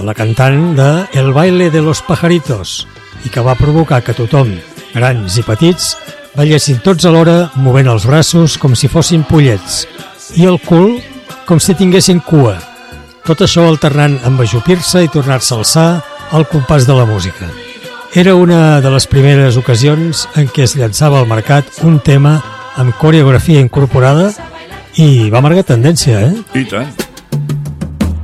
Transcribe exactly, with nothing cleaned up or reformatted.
la cantant de El baile de los pajaritos, i que va provocar que tothom, grans i petits, ballessin tots alhora movent els braços com si fossin pollets i el cul com si tinguessin cua. Tot això alternant amb ajupir-se i tornar-se a alçar al compàs de la música. Era una de les primeres ocasions en què es llançava al mercat un tema amb coreografia incorporada i va marcar tendència, eh? I tant.